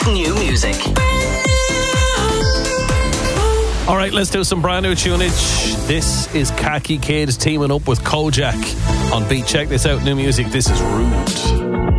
new music. All right, let's do some brand new tunage. This is Khaki Kid teaming up with Kojak on Beat. Check this out, new music. This is Rude.